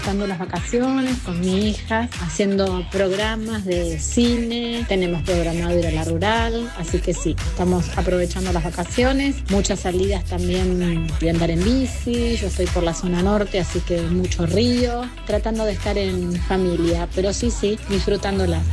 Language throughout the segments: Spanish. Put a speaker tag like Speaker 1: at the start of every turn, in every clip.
Speaker 1: Estando las vacaciones con mi hija, haciendo programas de cine, tenemos programado ir a la rural, así que sí, estamos aprovechando las vacaciones, muchas salidas también de andar en bici, yo estoy por la zona norte, así que mucho río, tratando de estar en familia, pero sí, disfrutándola.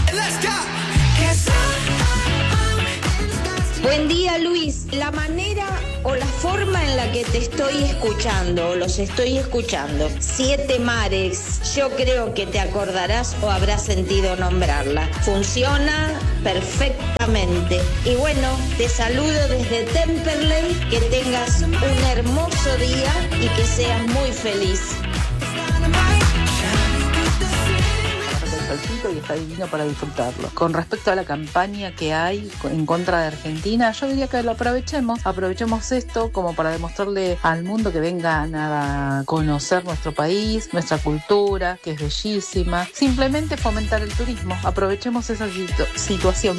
Speaker 2: Buen día, Luis. La manera o la forma en la que te estoy escuchando, o los estoy escuchando, Siete Mares, yo creo que te acordarás o habrás sentido nombrarla. Funciona perfectamente. Y bueno, te saludo desde Temperley, que tengas un hermoso día y que seas muy feliz.
Speaker 3: Y está divino para disfrutarlo. Con respecto a la campaña que hay en contra de Argentina, yo diría que lo aprovechemos esto como para demostrarle al mundo que vengan a conocer nuestro país, nuestra cultura, que es bellísima. Simplemente fomentar el turismo, aprovechemos esa situación.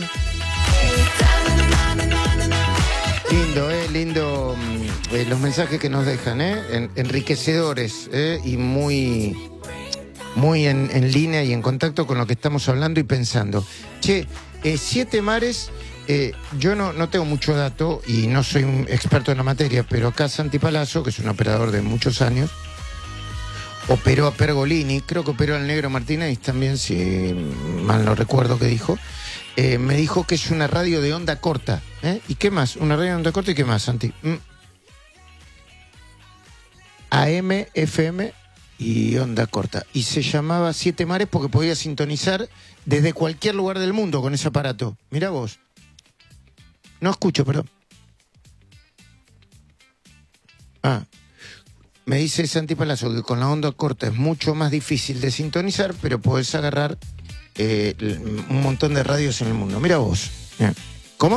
Speaker 4: Lindo los mensajes que nos dejan, enriquecedores, y muy en línea y en contacto con lo que estamos hablando y pensando. Siete Mares, yo no tengo mucho dato y no soy un experto en la materia, pero acá Santi Palazzo, que es un operador de muchos años, operó a Pergolini, creo que operó al Negro Martínez también, si mal no recuerdo qué dijo. Me dijo que es una radio de onda corta. ¿Y qué más? Una radio de onda corta y qué más, Santi. AM, FM y onda corta. Y se llamaba Siete Mares porque podía sintonizar desde cualquier lugar del mundo con ese aparato. Mirá vos. No escucho, perdón. Me dice Santi Palazzo que con la onda corta es mucho más difícil de sintonizar, pero podés agarrar un montón de radios en el mundo. Mirá vos. ¿Cómo?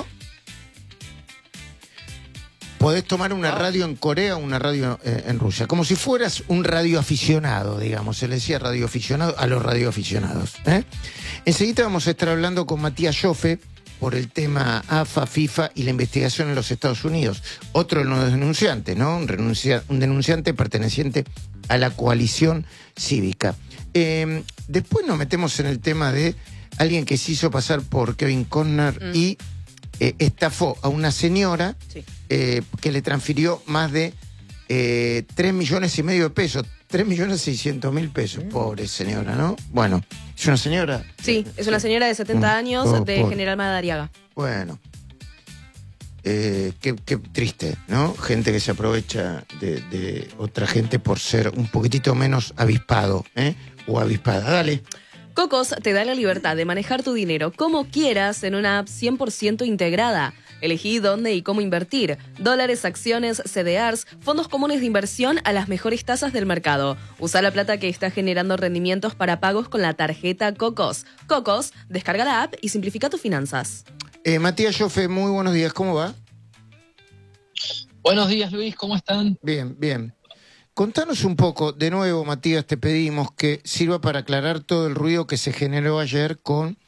Speaker 4: Podés tomar una radio en Corea o una radio en Rusia, como si fueras un radioaficionado, digamos. Se le decía radioaficionado a los radioaficionados. Enseguida vamos a estar hablando con Matías Joffe por el tema AFA, FIFA y la investigación en los Estados Unidos. Otro de los denunciantes, ¿no? Un denunciante perteneciente a la coalición cívica. Después nos metemos en el tema de alguien que se hizo pasar por Kevin Costner y estafó a una señora que le transfirió más de 3,5 millones de pesos. 3.600.000 pesos. Pobre señora, ¿no? Bueno, ¿es una señora?
Speaker 5: Sí, es una señora de 70 años de General Madariaga.
Speaker 4: Bueno, qué triste, ¿no? Gente que se aprovecha de otra gente por ser un poquitito menos avispado, o avispada. Dale.
Speaker 5: Cocos te da la libertad de manejar tu dinero como quieras en una app 100% integrada. Elegí dónde y cómo invertir. Dólares, acciones, CDRs, fondos comunes de inversión a las mejores tasas del mercado. Usa la plata que está generando rendimientos para pagos con la tarjeta Cocos. Cocos, descarga la app y simplifica tus finanzas.
Speaker 4: Matías Joffe, muy buenos días. ¿Cómo va?
Speaker 6: Buenos días, Luis. ¿Cómo están?
Speaker 4: Bien. Contanos un poco, de nuevo, Matías, te pedimos que sirva para aclarar todo el ruido que se generó ayer con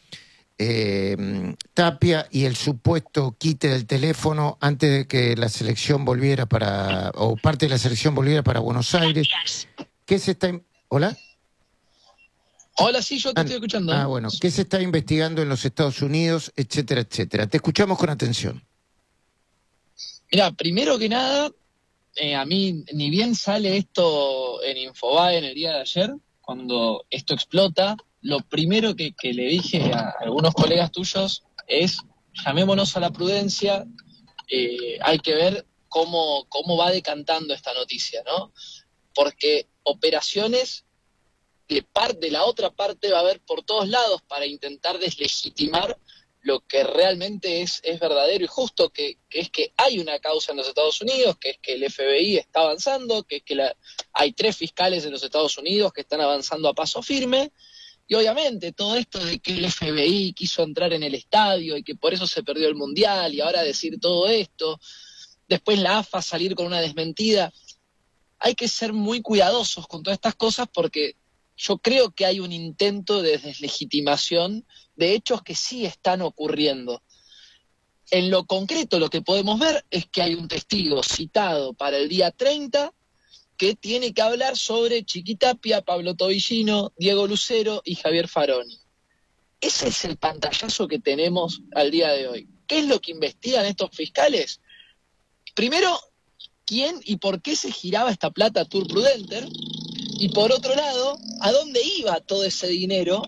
Speaker 4: Tapia y el supuesto quite del teléfono antes de que la selección volviera o parte de la selección volviera para Buenos Aires. ¿Qué se está... ¿Hola?
Speaker 6: Hola, sí, yo te estoy escuchando.
Speaker 4: Bueno, ¿qué se está investigando en los Estados Unidos, etcétera, etcétera? Te escuchamos con atención.
Speaker 6: Mira, primero que nada, a mí, ni bien sale esto en Infobae en el día de ayer, cuando esto explota, lo primero que le dije a algunos colegas tuyos es, llamémonos a la prudencia, hay que ver cómo va decantando esta noticia, ¿no? Porque operaciones de la otra parte va a haber por todos lados para intentar deslegitimar lo que realmente es verdadero y justo, que es que hay una causa en los Estados Unidos, que es que el FBI está avanzando, que es que hay 3 fiscales en los Estados Unidos que están avanzando a paso firme, y obviamente todo esto de que el FBI quiso entrar en el estadio y que por eso se perdió el Mundial, y ahora decir todo esto, después la AFA salir con una desmentida, hay que ser muy cuidadosos con todas estas cosas porque yo creo que hay un intento de deslegitimación de hechos que sí están ocurriendo. En lo concreto, lo que podemos ver es que hay un testigo citado para el día 30 que tiene que hablar sobre Chiquitapia, Pablo Tobillino, Diego Lucero y Javier Faroni. Ese es el pantallazo que tenemos al día de hoy. ¿Qué es lo que investigan estos fiscales? Primero, ¿quién y por qué se giraba esta plata a Tour Prudenter? Y por otro lado, ¿a dónde iba todo ese dinero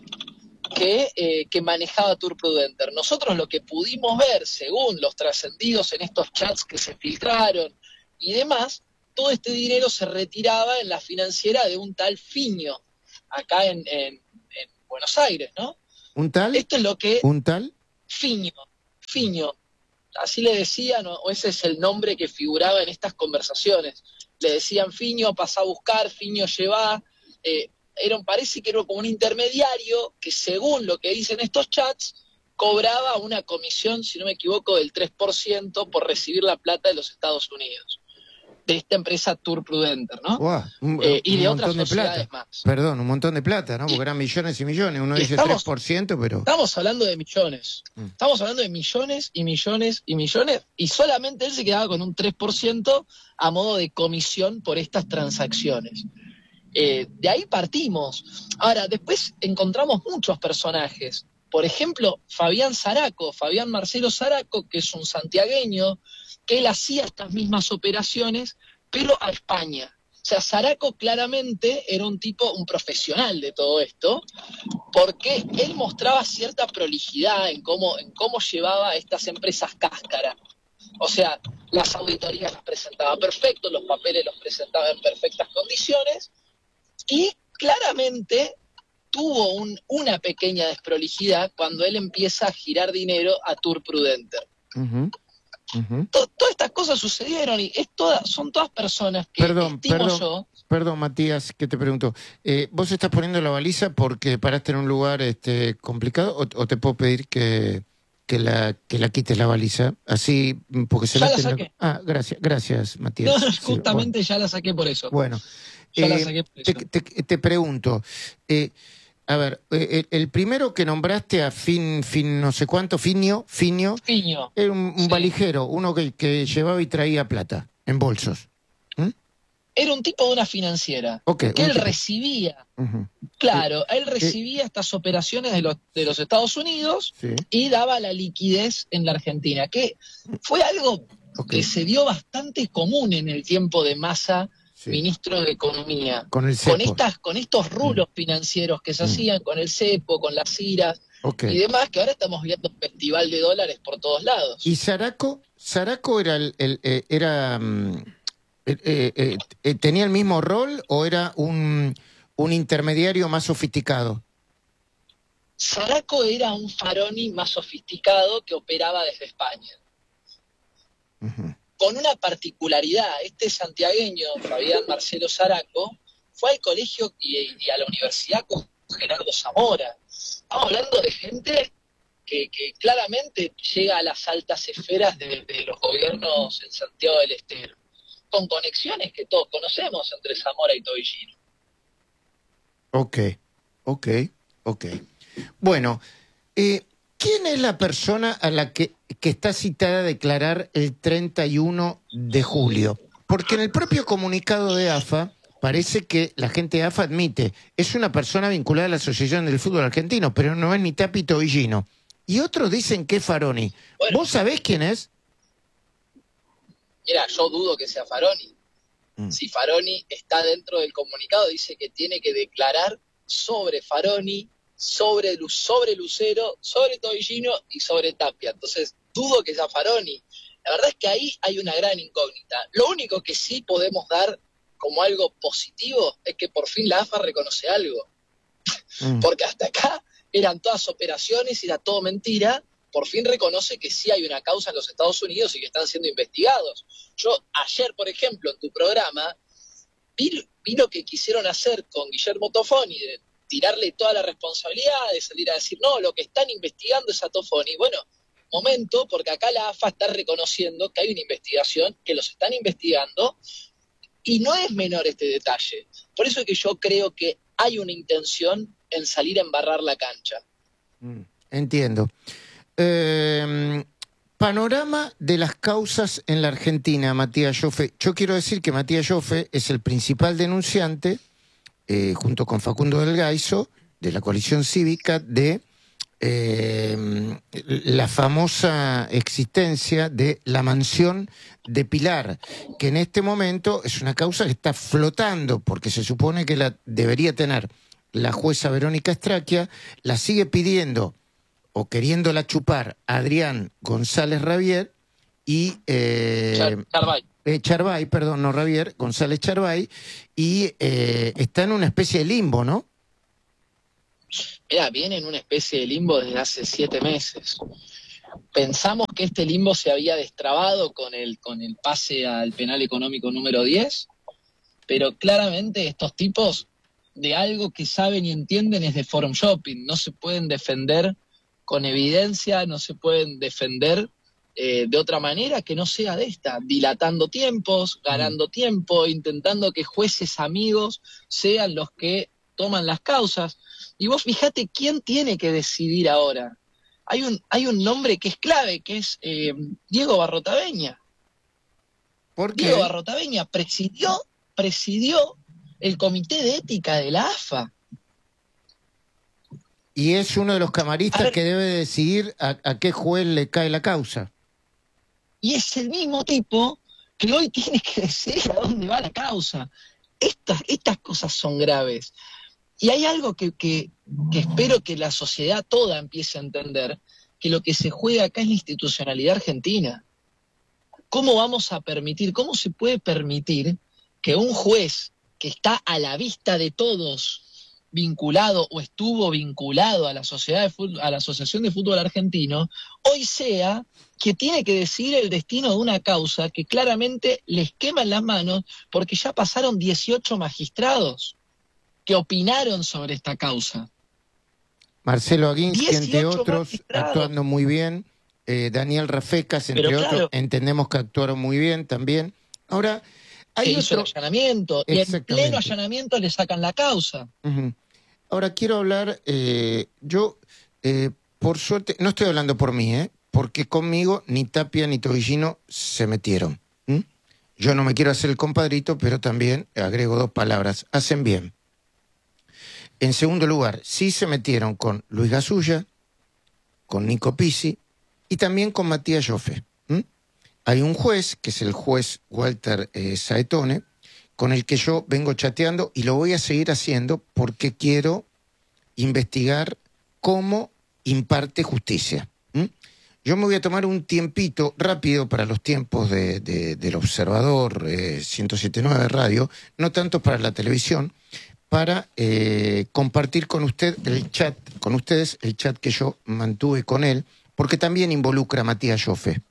Speaker 6: que manejaba Tour Prudenter? Nosotros lo que pudimos ver, según los trascendidos en estos chats que se filtraron y demás, todo este dinero se retiraba en la financiera de un tal Fiño, acá en Buenos Aires, ¿no?
Speaker 4: ¿Un tal?
Speaker 6: Esto es lo que...
Speaker 4: ¿Un tal?
Speaker 6: Fiño, así le decían, o ese es el nombre que figuraba en estas conversaciones. Le decían Fiño, pasá a buscar, Fiño llevá, parece que era como un intermediario que, según lo que dicen estos chats, cobraba una comisión, si no me equivoco, del 3% por recibir la plata de los Estados Unidos, de esta empresa Tour Prudenter, ¿no?
Speaker 4: Wow,
Speaker 6: y de
Speaker 4: un
Speaker 6: otras
Speaker 4: montón de
Speaker 6: sociedades
Speaker 4: plata.
Speaker 6: más.
Speaker 4: Perdón, un montón de plata, ¿no? Porque eran millones y millones. Uno dice 3%, pero...
Speaker 6: Estamos hablando de millones. Estamos hablando de millones y millones y millones, y solamente él se quedaba con un 3% a modo de comisión por estas transacciones. De ahí partimos. Ahora, después encontramos muchos personajes. Por ejemplo, Fabián Marcelo Zaraco, que es un santiagueño, que él hacía estas mismas operaciones, pero a España. O sea, Zaraco claramente era un profesional de todo esto, porque él mostraba cierta prolijidad en cómo llevaba estas empresas cáscara. O sea, las auditorías las presentaba perfecto, los papeles los presentaba en perfectas condiciones, y claramente tuvo una pequeña desprolijidad cuando él empieza a girar dinero a Tour Prudenter. Todas estas cosas sucedieron y son todas personas que
Speaker 4: Perdón, Matías, que te pregunto. ¿Vos estás poniendo la baliza porque paraste en un lugar complicado o te puedo pedir que la quites la baliza? Así, porque se
Speaker 6: ya la saqué.
Speaker 4: Gracias, Matías.
Speaker 6: No, justamente ya la saqué por eso.
Speaker 4: Bueno,
Speaker 6: ya la saqué por eso.
Speaker 4: te pregunto, a ver, el primero que nombraste a no sé cuánto, Fiño, era un valijero, uno que llevaba y traía plata en bolsos.
Speaker 6: Era un tipo de una financiera, que él recibía, él recibía estas operaciones de los Estados Unidos y daba la liquidez en la Argentina, que fue algo que se dio bastante común en el tiempo de Massa, ministro de Economía, con estos rulos financieros que se hacían, con el cepo, con las IRAs y demás, que ahora estamos viendo un festival de dólares por todos lados.
Speaker 4: ¿Y Zaraco tenía el mismo rol o era un intermediario más sofisticado?
Speaker 6: Zaraco era un Faroni más sofisticado que operaba desde España. Con una particularidad, este santiagueño, Fabián Marcelo Zaraco, fue al colegio y a la universidad con Gerardo Zamora. Estamos hablando de gente que claramente llega a las altas esferas de los gobiernos en Santiago del Estero, con conexiones que todos conocemos entre Zamora y Tobillino.
Speaker 4: Ok. Bueno, ¿quién es la persona a la que está citada a declarar el 31 de julio? Porque en el propio comunicado de AFA parece que la gente de AFA admite, es una persona vinculada a la Asociación del Fútbol Argentino, pero no es ni Tapi Tobillino. Y otros dicen que es Faroni. Bueno, ¿vos sabés quién es?
Speaker 6: Mira, yo dudo que sea Faroni. Si Faroni está dentro del comunicado, dice que tiene que declarar sobre Faroni, sobre Lucero, sobre Tobillino y sobre Tapia. Entonces, dudo que sea Faroni. La verdad es que ahí hay una gran incógnita. Lo único que sí podemos dar como algo positivo es que por fin la AFA reconoce algo. Porque hasta acá eran todas operaciones, era todo mentira. Por fin reconoce que sí hay una causa en los Estados Unidos y que están siendo investigados. Yo ayer, por ejemplo, en tu programa, vi lo que quisieron hacer con Guillermo Tofoni, de tirarle toda la responsabilidad, de salir a decir, no, lo que están investigando es a Tofoni. Bueno, momento, porque acá la AFA está reconociendo que hay una investigación, que los están investigando, y no es menor este detalle. Por eso es que yo creo que hay una intención en salir a embarrar la cancha.
Speaker 4: Entiendo. Panorama de las causas en la Argentina, Matías Joffe. Yo quiero decir que Matías Joffe es el principal denunciante, junto con Facundo del Gaiso, de la coalición cívica, de la famosa existencia de la mansión de Pilar, que en este momento es una causa que está flotando, porque se supone que la debería tener la jueza Verónica Straquia, la sigue pidiendo o queriéndola chupar Adrián González Ravier y Charbay, perdón, no Ravier, González Charbay, y está en una especie de limbo, ¿no?
Speaker 6: Mira, viene en una especie de limbo desde hace 7 meses. Pensamos que este limbo se había destrabado con el pase al penal económico número 10, pero claramente estos tipos de algo que saben y entienden es de forum shopping, no se pueden defender con evidencia, no se pueden defender de otra manera que no sea de esta, dilatando tiempos, ganando tiempo, intentando que jueces amigos sean los que toman las causas. Y vos fíjate quién tiene que decidir ahora. Hay un nombre que es clave, que es Diego Barrotaveña.
Speaker 4: ¿Por qué?
Speaker 6: Diego Barrotaveña presidió el comité de ética de la AFA.
Speaker 4: Y es uno de los camaristas que debe decidir a qué juez le cae la causa.
Speaker 6: Y es el mismo tipo que hoy tiene que decidir a dónde va la causa. Estas cosas son graves. Y hay algo que espero que la sociedad toda empiece a entender, que lo que se juega acá es la institucionalidad argentina. ¿Cómo vamos a permitir, cómo se puede permitir que un juez que está a la vista de todos vinculado o estuvo vinculado a la sociedad de fútbol, a la Asociación de Fútbol Argentino, hoy sea que tiene que decidir el destino de una causa que claramente les quema en las manos porque ya pasaron 18 magistrados que opinaron sobre esta causa?
Speaker 4: Marcelo Aguinsky, entre otros, actuando muy bien. Daniel Rafecas, entre otros, entendemos que actuaron muy bien también. Ahora, hay
Speaker 6: hizo el allanamiento, y en pleno allanamiento le sacan la causa.
Speaker 4: Uh-huh. Ahora, quiero hablar, por suerte, no estoy hablando por mí, porque conmigo ni Tapia ni Tobillino se metieron. Yo no me quiero hacer el compadrito, pero también agrego 2 palabras. Hacen bien. En segundo lugar, sí se metieron con Luis Gasulla, con Nico Pizzi y también con Matías Joffe. Hay un juez, que es el juez Walter Saetone, con el que yo vengo chateando y lo voy a seguir haciendo porque quiero investigar cómo imparte justicia. Yo me voy a tomar un tiempito rápido para los tiempos del Observador 107.9 Radio, no tanto para la televisión, para compartir con usted con ustedes el chat que yo mantuve con él, porque también involucra a Matías Joffe.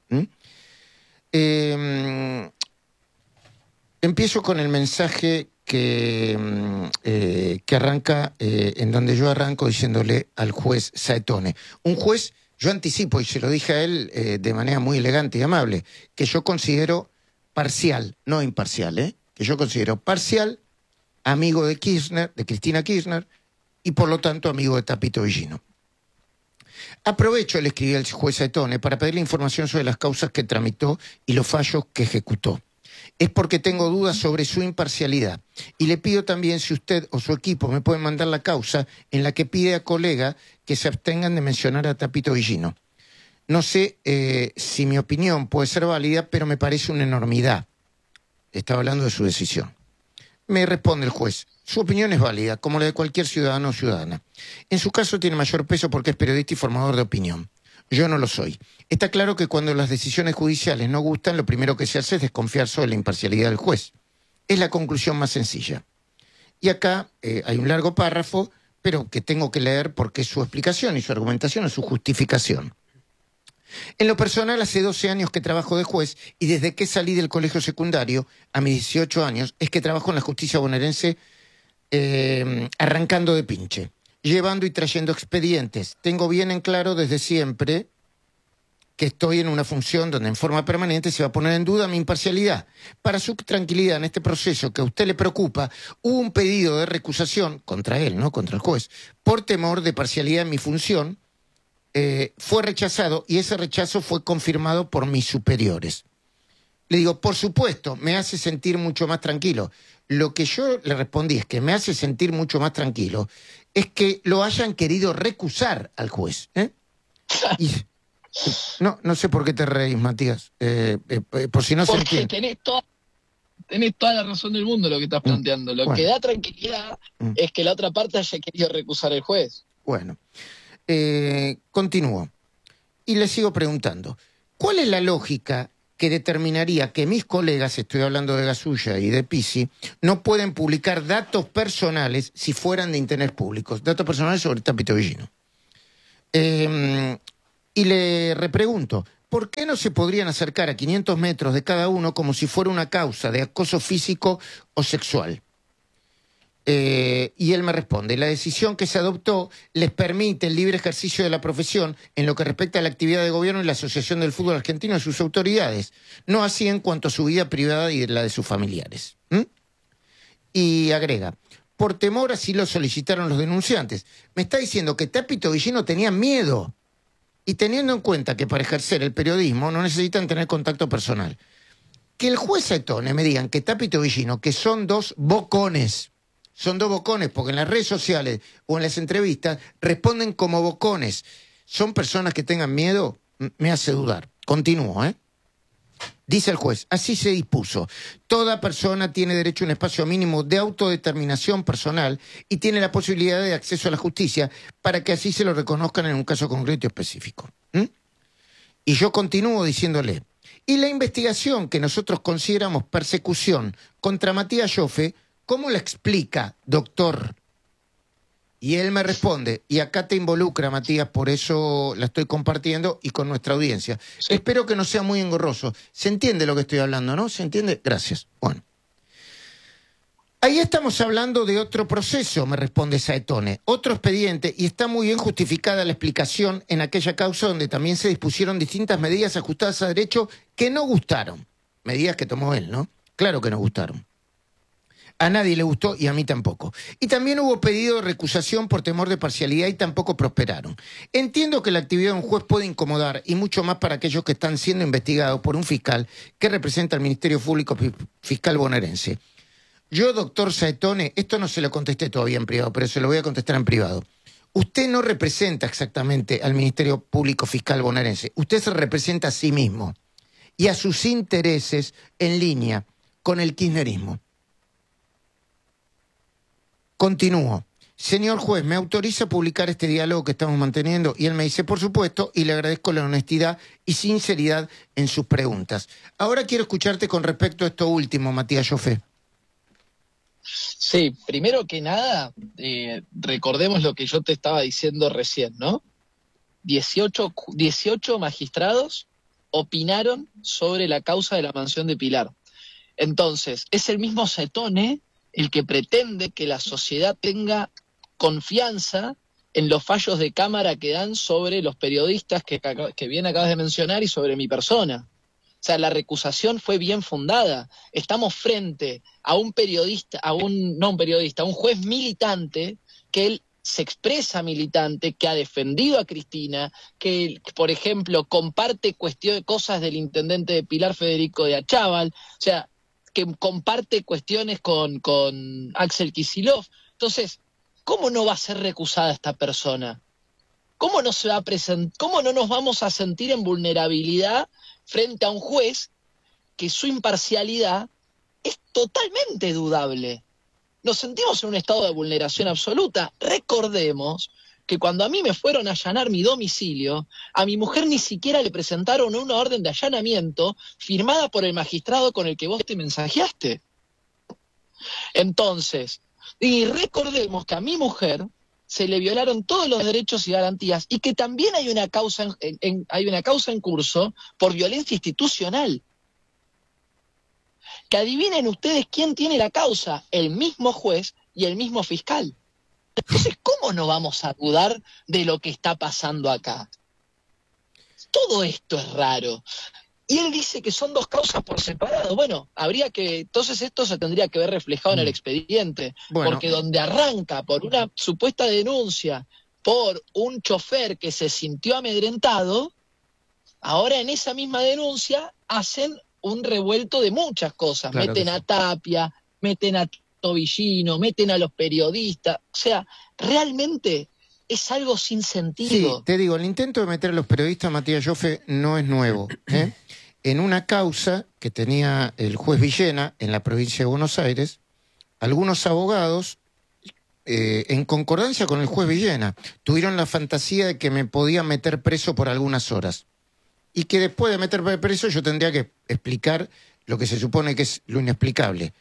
Speaker 4: Empiezo con el mensaje que arranca, en donde yo arranco diciéndole al juez Saetone. Un juez, yo anticipo, y se lo dije a él de manera muy elegante y amable, que yo considero parcial, no imparcial, que yo considero parcial, amigo de Kirchner, de Cristina Kirchner, y por lo tanto amigo de Tapito Villino. Aprovecho, le escribí al juez Saetone, para pedirle información sobre las causas que tramitó y los fallos que ejecutó. Es porque tengo dudas sobre su imparcialidad. Y le pido también si usted o su equipo me pueden mandar la causa en la que pide a colega que se abstengan de mencionar a Tapito Villino. No sé si mi opinión puede ser válida, pero me parece una enormidad. Estaba hablando de su decisión. Me responde el juez: su opinión es válida, como la de cualquier ciudadano o ciudadana. En su caso tiene mayor peso porque es periodista y formador de opinión. Yo no lo soy. Está claro que cuando las decisiones judiciales no gustan, lo primero que se hace es desconfiar sobre la imparcialidad del juez. Es la conclusión más sencilla. Y acá hay un largo párrafo, pero que tengo que leer porque es su explicación y su argumentación es su justificación. En lo personal, hace 12 años que trabajo de juez y desde que salí del colegio secundario, a mis 18 años, es que trabajo en la justicia bonaerense arrancando de pinche, llevando y trayendo expedientes. Tengo bien en claro desde siempre que estoy en una función donde en forma permanente se va a poner en duda mi imparcialidad. Para su tranquilidad en este proceso que a usted le preocupa, hubo un pedido de recusación contra él, no contra el juez, por temor de parcialidad en mi función, fue rechazado y ese rechazo fue confirmado por mis superiores. Le digo, por supuesto, me hace sentir mucho más tranquilo. Lo que yo le respondí es que me hace sentir mucho más tranquilo es que lo hayan querido recusar al juez. Y, no sé por qué te reís, Matías. Por si no se entiende.
Speaker 6: Porque tenés toda la razón del mundo lo que estás planteando. Lo que da tranquilidad es que la otra parte haya querido recusar al juez.
Speaker 4: Bueno, continúo. Y le sigo preguntando, ¿cuál es la lógica que determinaría que mis colegas, estoy hablando de Gasulla y de Pisi, no pueden publicar datos personales si fueran de interés público? Datos personales sobre Tapito Villino. Y le repregunto, ¿por qué no se podrían acercar a 500 metros de cada uno como si fuera una causa de acoso físico o sexual? Y él me responde, la decisión que se adoptó les permite el libre ejercicio de la profesión en lo que respecta a la actividad de gobierno y la Asociación del Fútbol Argentino y sus autoridades, no así en cuanto a su vida privada y la de sus familiares. Y agrega, por temor así lo solicitaron los denunciantes. Me está diciendo que Tapito Villino tenía miedo, y teniendo en cuenta que para ejercer el periodismo no necesitan tener contacto personal. Que el juez Saetone me digan que Tapito Villino, que son dos bocones, porque en las redes sociales o en las entrevistas responden como bocones. ¿Son personas que tengan miedo? Me hace dudar. Continúo, Dice el juez, así se dispuso. Toda persona tiene derecho a un espacio mínimo de autodeterminación personal y tiene la posibilidad de acceso a la justicia para que así se lo reconozcan en un caso concreto y específico. Y yo continúo diciéndole, y la investigación que nosotros consideramos persecución contra Matías Joffe, ¿cómo la explica, doctor? Y él me responde, y acá te involucra, Matías, por eso la estoy compartiendo y con nuestra audiencia. Sí. Espero que no sea muy engorroso. ¿Se entiende lo que estoy hablando, no? ¿Se entiende? Gracias. Bueno. Ahí estamos hablando de otro proceso, me responde Saetone, otro expediente, y está muy bien justificada la explicación en aquella causa donde también se dispusieron distintas medidas ajustadas a derecho que no gustaron. Medidas que tomó él, ¿no? Claro que no gustaron. A nadie le gustó y a mí tampoco. Y también hubo pedido de recusación por temor de parcialidad y tampoco prosperaron. Entiendo que la actividad de un juez puede incomodar y mucho más para aquellos que están siendo investigados por un fiscal que representa al Ministerio Público Fiscal bonaerense. Yo, doctor Saetone, esto no se lo contesté todavía en privado, pero se lo voy a contestar en privado. Usted no representa exactamente al Ministerio Público Fiscal bonaerense. Usted se representa a sí mismo y a sus intereses en línea con el kirchnerismo. Continúo. Señor juez, ¿me autoriza a publicar este diálogo que estamos manteniendo? Y él me dice, por supuesto, y le agradezco la honestidad y sinceridad en sus preguntas. Ahora quiero escucharte con respecto a esto último, Matías Joffe.
Speaker 6: Sí, primero que nada, recordemos lo que yo te estaba diciendo recién, ¿no? 18 magistrados opinaron sobre la causa de la mansión de Pilar. Entonces, es el mismo Saetone el que pretende que la sociedad tenga confianza en los fallos de cámara que dan sobre los periodistas que bien acabas de mencionar y sobre mi persona. O sea, la recusación fue bien fundada. Estamos frente a un periodista, un juez militante, que él se expresa militante, que ha defendido a Cristina, que, por ejemplo, comparte cosas del intendente de Pilar, Federico de Achával, o sea, que comparte cuestiones con Axel Kicillof. Entonces, ¿cómo no va a ser recusada esta persona? ¿Cómo no nos vamos a sentir en vulnerabilidad frente a un juez que su imparcialidad es totalmente dudable? Nos sentimos en un estado de vulneración absoluta. Recordemos que cuando a mí me fueron a allanar mi domicilio, a mi mujer ni siquiera le presentaron una orden de allanamiento firmada por el magistrado con el que vos te mensajeaste. Entonces, y recordemos que a mi mujer se le violaron todos los derechos y garantías y que también hay una causa en curso por violencia institucional. Que adivinen ustedes quién tiene la causa, el mismo juez y el mismo fiscal. Entonces, ¿cómo no vamos a dudar de lo que está pasando acá? Todo esto es raro. Y él dice que son dos causas por separado. Bueno, entonces esto se tendría que ver reflejado en el expediente, porque donde arranca por una supuesta denuncia por un chofer que se sintió amedrentado, ahora en esa misma denuncia hacen un revuelto de muchas cosas.
Speaker 4: Claro
Speaker 6: meten
Speaker 4: que
Speaker 6: a
Speaker 4: sí.
Speaker 6: Tapia, meten a Tobillino, meten a los periodistas. O sea, realmente es algo sin
Speaker 4: Sí,
Speaker 6: sentido.
Speaker 4: te digo, el intento de meter a los periodistas, Matías Joffe, no es nuevo. En una causa que tenía el juez Villena en la provincia de Buenos Aires, algunos abogados, en concordancia con el juez Villena, tuvieron la fantasía de que me podían meter preso por algunas horas. Y que después de meterme preso yo tendría que explicar lo que se supone que es lo inexplicable.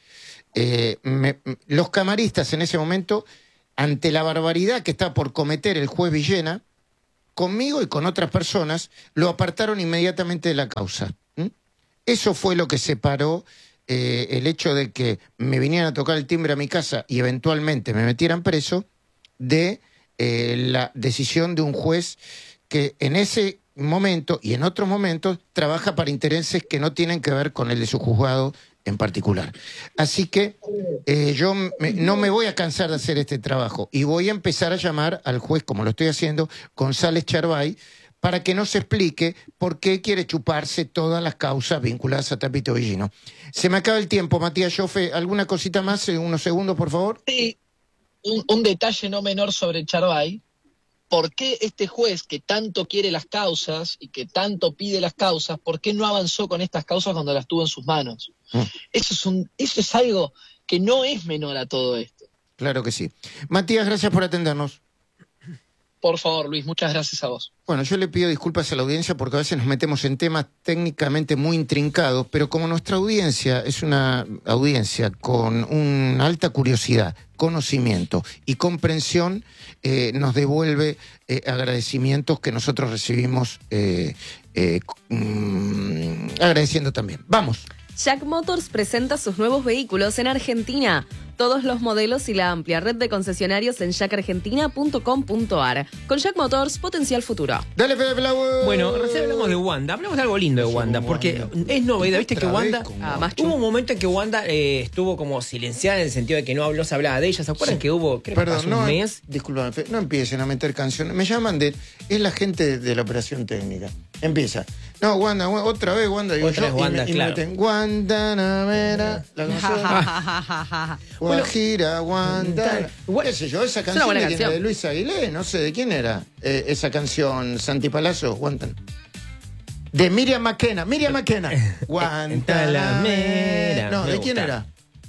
Speaker 4: Los camaristas en ese momento, ante la barbaridad que está por cometer el juez Villena, conmigo y con otras personas, lo apartaron inmediatamente de la causa. Eso fue lo que separó el hecho de que me vinieran a tocar el timbre a mi casa y eventualmente me metieran preso de la decisión de un juez que en ese momento y en otros momentos trabaja para intereses que no tienen que ver con el de su juzgado en particular. Así que yo no me voy a cansar de hacer este trabajo y voy a empezar a llamar al juez, como lo estoy haciendo, González Charbay, para que nos explique por qué quiere chuparse todas las causas vinculadas a Tapia y Tobillino. Se me acaba el tiempo, Matías Joffe. ¿Alguna cosita más? Unos segundos, por favor.
Speaker 6: Sí, un detalle no menor sobre Charbay. ¿Por qué este juez que tanto quiere las causas y que tanto pide las causas, por qué no avanzó con estas causas cuando las tuvo en sus manos? Eso es algo que no es menor a todo esto.
Speaker 4: Claro que sí. Matías, gracias por atendernos.
Speaker 6: Por favor, Luis, muchas gracias a vos.
Speaker 4: Bueno, yo le pido disculpas a la audiencia porque a veces nos metemos en temas técnicamente muy intrincados, pero como nuestra audiencia es una audiencia con una alta curiosidad, conocimiento y comprensión, nos devuelve agradecimientos que nosotros recibimos agradeciendo también. Vamos.
Speaker 5: Jack Motors presenta sus nuevos vehículos en Argentina. Todos los modelos y la amplia red de concesionarios en jackargentina.com.ar. Con Jack Motors, potencial futuro.
Speaker 4: Dale, Fede Flower.
Speaker 7: Bueno, recién hablamos de Wanda. Hablamos de algo lindo de Wanda, porque es novedad. ¿Viste que Wanda... Hubo un momento en que Wanda estuvo como silenciada en el sentido de que no se hablaba de ella. ¿Se acuerdan que hubo, creo que pasó un mes?
Speaker 4: Disculpame, Fede, no empiecen a meter canciones. Me llaman es la gente de la operación técnica. Empieza. No, Wanda, otra vez Wanda. Digo
Speaker 7: Otra
Speaker 4: yo,
Speaker 7: vez Wanda,
Speaker 4: y
Speaker 7: claro.
Speaker 4: meten Guantanamera, la canción. Guajira, Wanda. ¿Qué sé yo? Esa canción
Speaker 5: buena
Speaker 4: de, quién era,
Speaker 5: canción.
Speaker 4: de Luis Aguilé, no sé de quién era. Esa canción, Santi Palazzo, Guantan. De Miriam Makena. Guantanamera. No, ¿de quién era?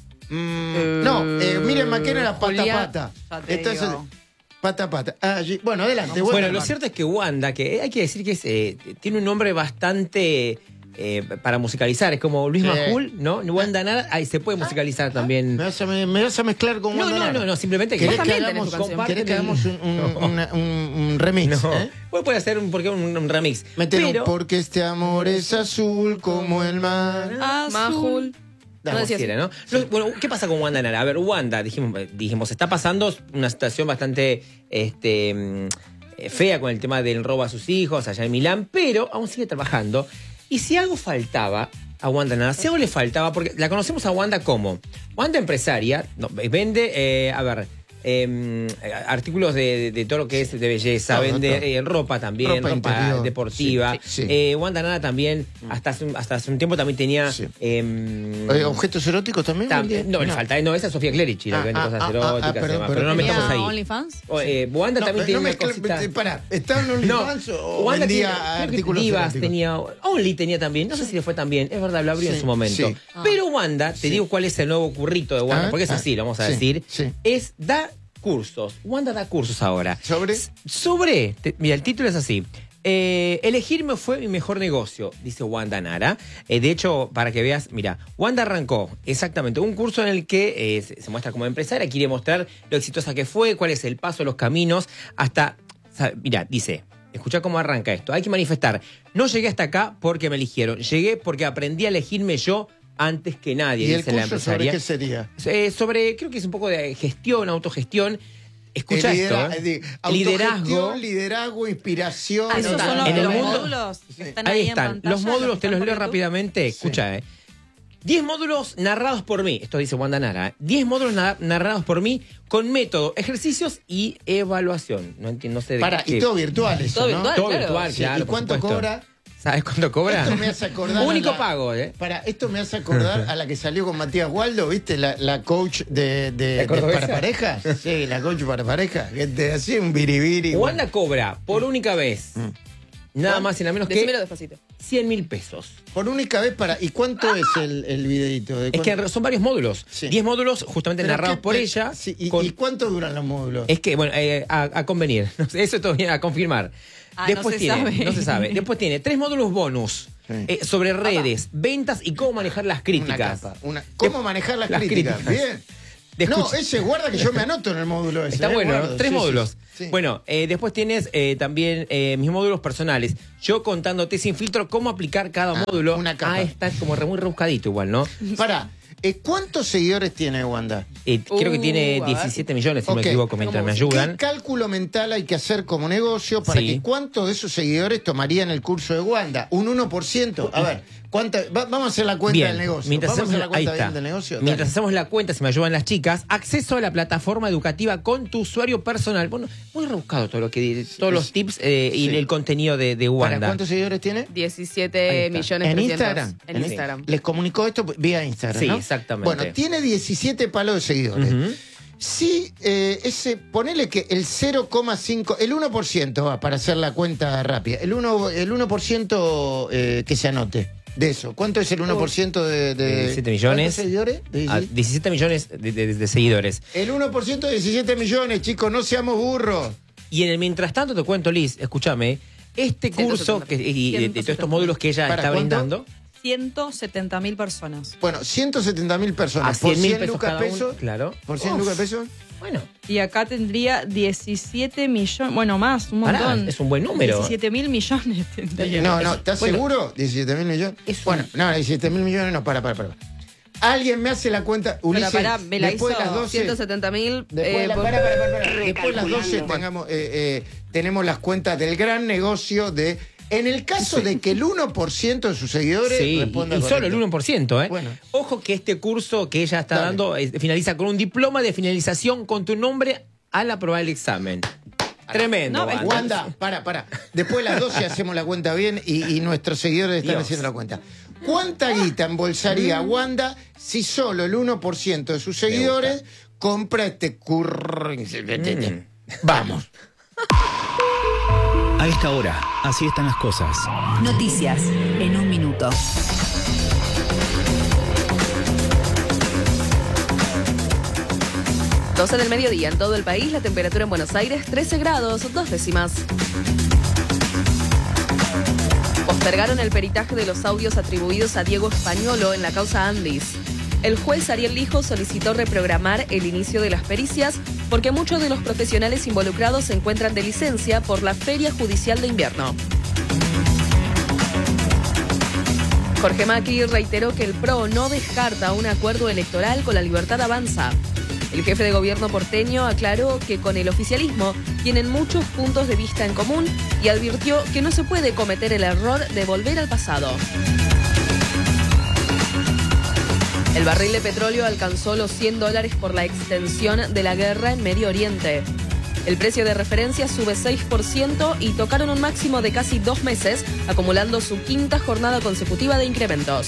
Speaker 4: Miriam Makena era Pata
Speaker 8: Julián,
Speaker 4: Pata.
Speaker 8: ya te
Speaker 4: Entonces,
Speaker 8: digo.
Speaker 4: Pata Pata. Bueno, adelante.
Speaker 7: Bueno, lo cierto es que Wanda, que hay que decir que tiene un nombre bastante para musicalizar, es como Luis Majul, ¿no? Wanda Nara, ahí se puede musicalizar también.
Speaker 4: ¿Me vas a mezclar con Wanda Nara?
Speaker 7: No, simplemente que...
Speaker 4: ¿Querés que
Speaker 5: también tenés tu canción.
Speaker 4: hagamos un remix?
Speaker 7: No.
Speaker 4: ¿Eh?
Speaker 7: Puede hacer un remix.
Speaker 4: Meter
Speaker 7: Pero,
Speaker 4: porque este amor es azul como el mar.
Speaker 5: Majul.
Speaker 7: como
Speaker 5: decías.
Speaker 7: quiera, ¿no? Bueno, ¿qué pasa con Wanda Nara? A ver, Wanda, dijimos, está pasando una situación bastante fea con el tema del robo a sus hijos allá en Milán, pero aún sigue trabajando. Y si algo faltaba a Wanda Nara, si algo le faltaba, porque la conocemos a Wanda como Wanda empresaria, vende, artículos de todo lo que es de belleza,
Speaker 4: Todo,
Speaker 7: vende ropa también, ropa
Speaker 4: interior.
Speaker 7: deportiva.
Speaker 4: Sí.
Speaker 7: Wanda Nara también, hasta hace un tiempo también tenía...
Speaker 4: Sí. ¿Objetos eróticos también?
Speaker 7: No, le falta. No, esa es Sofía Clerici, la que vende cosas eróticas y demás, pero no
Speaker 8: ¿Tenía
Speaker 7: metamos ahí.
Speaker 8: OnlyFans?
Speaker 7: Wanda también tiene una
Speaker 4: mezcla-
Speaker 7: cosita...
Speaker 4: Pará, ¿está en OnlyFans o
Speaker 7: Wanda
Speaker 4: vendía
Speaker 7: creo que
Speaker 4: artículos
Speaker 7: Divas
Speaker 4: eróticos?
Speaker 7: tenía, Only tenía también, no sé si le fue tan bien, es verdad, lo abrió en
Speaker 4: Sí,
Speaker 7: su momento.
Speaker 4: sí.
Speaker 7: Pero Wanda, te digo cuál es el nuevo currito de Wanda, porque es así, lo vamos a
Speaker 4: sí,
Speaker 7: decir,
Speaker 4: sí.
Speaker 7: es da cursos. Wanda da cursos ahora.
Speaker 4: ¿Sobre?
Speaker 7: Mira, el título es así. Elegirme fue mi mejor negocio, dice Wanda Nara. De hecho, para que veas, mira, Wanda arrancó exactamente un curso en el que se muestra como empresaria, quiere mostrar lo exitosa que fue, cuál es el paso, los caminos, hasta, mira, dice, escucha cómo arranca esto, hay que manifestar, no llegué hasta acá porque me eligieron, llegué porque aprendí a elegirme yo antes que nadie,
Speaker 4: ¿Y el
Speaker 7: dice la
Speaker 4: curso
Speaker 7: empresaria.
Speaker 4: sobre qué sería?
Speaker 7: Sobre, creo que es un poco de gestión, autogestión. Escucha esto.
Speaker 4: Liderazgo, inspiración.
Speaker 8: ¿Esos son
Speaker 7: en el
Speaker 8: los
Speaker 7: mundo-
Speaker 8: módulos? Están
Speaker 7: Ahí
Speaker 8: en
Speaker 7: están.
Speaker 8: pantalla,
Speaker 7: Los módulos te los leo
Speaker 8: están por
Speaker 7: rápidamente.
Speaker 4: Sí.
Speaker 7: Escucha, 10 módulos narrados por mí. Esto dice Wanda Nara. 10 módulos narrados por mí con método, ejercicios y evaluación. No entiendo, no sé de
Speaker 4: Para,
Speaker 7: qué.
Speaker 4: y todo virtual eso,
Speaker 5: Todo
Speaker 4: ¿no?
Speaker 5: virtual.
Speaker 7: Todo
Speaker 5: claro.
Speaker 7: virtual,
Speaker 4: Sí,
Speaker 7: claro.
Speaker 4: ¿y cuánto
Speaker 7: por supuesto.
Speaker 4: cobra?
Speaker 7: ¿Sabes cuánto cobra?
Speaker 4: Esto me hace acordar
Speaker 7: Único
Speaker 4: a la-
Speaker 7: pago, ¿eh?
Speaker 4: Esto me hace acordar a la que salió con Matías Waldo, ¿viste? La coach
Speaker 7: ¿La cordobesa?
Speaker 4: para parejas. Sí, la coach para parejas. Que te hacía un biribiri.
Speaker 7: Wanda cobra por única vez. Nada más y nada menos que
Speaker 5: Decímelo despacito.
Speaker 7: 100.000 pesos.
Speaker 4: Por única vez para. ¿Y cuánto es el videito?
Speaker 7: Es que son varios módulos.
Speaker 4: Sí.
Speaker 7: 10 módulos justamente narrados por ella.
Speaker 4: Sí,
Speaker 7: con-
Speaker 4: ¿Y cuánto duran los módulos?
Speaker 7: Es que, bueno, a convenir. No sé, eso todavía a confirmar.
Speaker 8: No se sabe.
Speaker 7: No se sabe. Después tiene 3 módulos bonus
Speaker 4: Sí.
Speaker 7: sobre redes, ventas y cómo manejar las críticas.
Speaker 4: ¿Cómo manejar las
Speaker 7: Las
Speaker 4: críticas?
Speaker 7: críticas.
Speaker 4: Bien.
Speaker 7: De
Speaker 4: No,
Speaker 7: escucha-
Speaker 4: ese guarda que yo me anoto en el módulo ese.
Speaker 7: Está bueno,
Speaker 4: guardo.
Speaker 7: ¿no? 3
Speaker 4: Sí,
Speaker 7: módulos.
Speaker 4: sí, sí.
Speaker 7: Bueno, después tienes también mis módulos personales. Yo contándote sin filtro cómo aplicar cada módulo.
Speaker 4: una capa.
Speaker 7: Está como muy rebuscadito igual, ¿no?
Speaker 4: Pará, ¿cuántos seguidores tiene Wanda?
Speaker 7: Creo que tiene
Speaker 5: a ver.
Speaker 7: 17 millones, si
Speaker 4: Ok.
Speaker 7: me equivoco, mientras me
Speaker 4: ¿Qué
Speaker 7: ayudan.
Speaker 4: cálculo mental hay que hacer como negocio para
Speaker 7: Sí.
Speaker 4: que cuántos de esos seguidores tomarían el curso de Wanda? Un 1%. A ver, vamos a hacer la cuenta del negocio.
Speaker 7: Mientras
Speaker 4: Vamos a hacer
Speaker 7: hacemos,
Speaker 4: la
Speaker 7: ahí
Speaker 4: cuenta
Speaker 7: está.
Speaker 4: bien del negocio. Dale.
Speaker 7: Mientras hacemos la cuenta, si me ayudan las chicas, acceso a la plataforma educativa con tu usuario personal. Bueno, muy rebuscado todo lo que todos los tips y
Speaker 4: Sí.
Speaker 7: el contenido de
Speaker 4: ¿Para
Speaker 7: Wanda.
Speaker 4: cuántos seguidores tiene?
Speaker 5: 17
Speaker 7: está.
Speaker 5: millones
Speaker 4: ¿En
Speaker 5: 300.
Speaker 4: Instagram?
Speaker 5: En Instagram.
Speaker 4: Les comunicó esto vía Instagram,
Speaker 7: Sí,
Speaker 4: ¿no?
Speaker 7: exactamente.
Speaker 4: Bueno, tiene 17 palos de seguidores.
Speaker 7: Ujú.
Speaker 4: Sí, ponele que el 0,5, el 1%, para hacer la cuenta rápida, el 1% que se anote de eso. ¿Cuánto es el 1% de
Speaker 7: 17 millones.
Speaker 4: ¿Cuántos seguidores?
Speaker 7: A 17 millones de seguidores.
Speaker 4: El 1% de 17 millones, chicos, no seamos burros.
Speaker 7: Y en el mientras tanto te cuento, Liz, escúchame, este curso
Speaker 5: 170.
Speaker 7: y de todos estos módulos que ella
Speaker 4: ¿Para
Speaker 7: está
Speaker 4: cuánto?
Speaker 7: brindando,
Speaker 8: 170.000 personas.
Speaker 4: Bueno, 170.000
Speaker 7: a
Speaker 4: personas. Por
Speaker 7: 100.000
Speaker 4: 100
Speaker 7: pesos
Speaker 4: lucas
Speaker 7: cada uno,
Speaker 4: pesos.
Speaker 7: claro.
Speaker 4: Por 100
Speaker 7: Uf,
Speaker 4: lucas pesos.
Speaker 7: Bueno,
Speaker 8: Y acá tendría 17 millones, bueno, más, un
Speaker 7: Pará,
Speaker 8: montón.
Speaker 7: es un buen número.
Speaker 8: 17.000 millones tendría.
Speaker 4: No, ¿estás
Speaker 7: bueno,
Speaker 4: seguro? 17 mil millones.
Speaker 7: es
Speaker 4: Bueno,
Speaker 7: un-
Speaker 4: no, 17 mil millones no, para. Alguien me hace la cuenta. Ulises,
Speaker 5: Pero pará, me la
Speaker 4: después
Speaker 5: hizo
Speaker 4: de las 12.
Speaker 5: 170.000.
Speaker 4: Después, para. Después de las 12 tenemos las cuentas del gran negocio de. En el caso de que el 1% de sus seguidores
Speaker 7: sí,
Speaker 4: responda
Speaker 7: y solo
Speaker 4: correcto.
Speaker 7: el 1%, ¿eh?
Speaker 4: Bueno.
Speaker 7: Ojo que este curso que ella está
Speaker 4: Dale.
Speaker 7: dando finaliza con un diploma de finalización con tu nombre al aprobar el examen. Tremendo.
Speaker 8: No, ves,
Speaker 7: Wanda.
Speaker 4: Wanda, para. Después de las 12 hacemos la cuenta bien y nuestros seguidores están
Speaker 7: Dios.
Speaker 4: haciendo la cuenta. ¿Cuánta guita embolsaría Wanda si solo el 1% de sus seguidores compra este curro? Vamos.
Speaker 9: A esta hora, así están las cosas.
Speaker 10: Noticias en un minuto.
Speaker 5: Doce del mediodía en todo el país, la temperatura en Buenos Aires 13 grados, 2 décimas. Postergaron el peritaje de los audios atribuidos a Diego Españolo en la causa Andis. El juez Ariel Lijo solicitó reprogramar el inicio de las pericias porque muchos de los profesionales involucrados se encuentran de licencia por la Feria Judicial de Invierno. Jorge Macri reiteró que el PRO no descarta un acuerdo electoral con la Libertad Avanza. El jefe de gobierno porteño aclaró que con el oficialismo tienen muchos puntos de vista en común y advirtió que no se puede cometer el error de volver al pasado. El barril de petróleo alcanzó los $100 por la extensión de la guerra en Medio Oriente. El precio de referencia sube 6% y tocaron un máximo de casi 2 meses, acumulando su quinta jornada consecutiva de incrementos.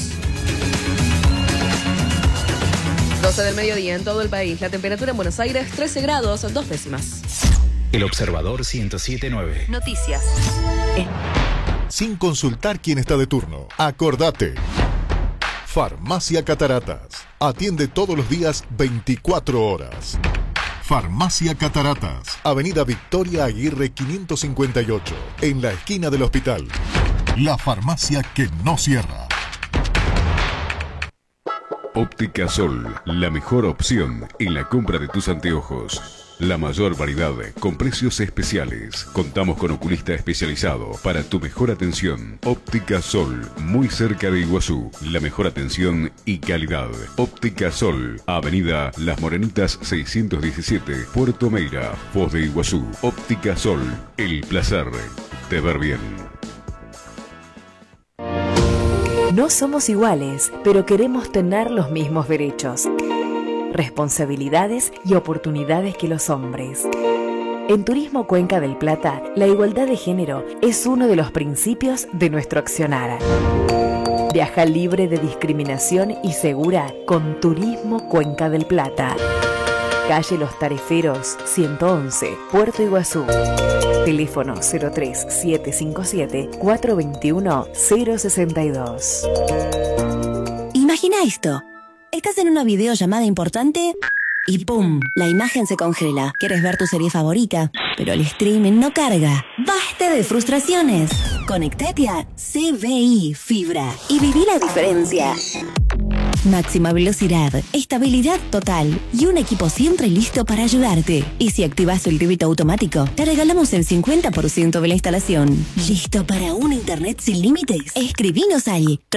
Speaker 5: 12 del mediodía en todo el país. La temperatura en Buenos Aires 13 grados, 2 décimas.
Speaker 9: El Observador 107.9.
Speaker 10: Noticias.
Speaker 11: Sin consultar quién está de turno. Acordate. Farmacia Cataratas. Atiende todos los días 24 horas. Farmacia Cataratas. Avenida Victoria Aguirre 558. En la esquina del hospital. La farmacia que no cierra.
Speaker 12: Óptica Sol, la mejor opción en la compra de tus anteojos. La mayor variedad con precios especiales. Contamos con oculista especializado para tu mejor atención. Óptica Sol, muy cerca de Iguazú. La mejor atención y calidad. Óptica Sol, Avenida Las Morenitas 617, Puerto Meira, Foz de Iguazú. Óptica Sol, el placer de ver bien.
Speaker 13: No somos iguales, pero queremos tener los mismos derechos, responsabilidades y oportunidades que los hombres. En Turismo Cuenca del Plata, la igualdad de género es uno de los principios de nuestro accionar. Viaja libre de discriminación y segura con Turismo Cuenca del Plata. Calle Los Tareferos, 111, Puerto Iguazú. Teléfono 03-757-421-062.
Speaker 14: Imagina esto. Estás en una videollamada importante y ¡pum! La imagen se congela. ¿Quieres ver tu serie favorita? Pero el streaming no carga. ¡Basta de frustraciones! Conectate a CBI Fibra y viví la diferencia. Máxima velocidad, estabilidad total y un equipo siempre listo para ayudarte. Y si activas el débito automático, te regalamos el 50% de la instalación. ¿Listo para un internet sin límites? Escribinos al